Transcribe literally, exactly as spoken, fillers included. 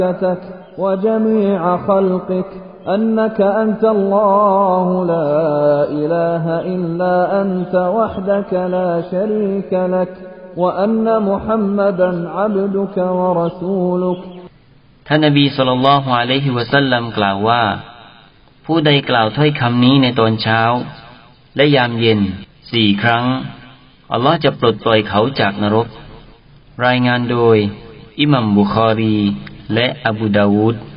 وجميع خلقك أنك أنت الله لا إله إلا أنت وحدك لا شريك لك وأن محمدا عبدك ورسولك ท่านนบีศ็อลลัลลอฮุอะลัยฮิวะซัลลัมกล่าวว่าผู้ใดกล่าวถ้อยคำนี้ในตอนเช้าและยามเย็นสี่ครั้งอัลลอฮ์จะปลดปล่อยเขาจากนรกรายงานโดยอิหมัมบุคอรีและอบูดาวูด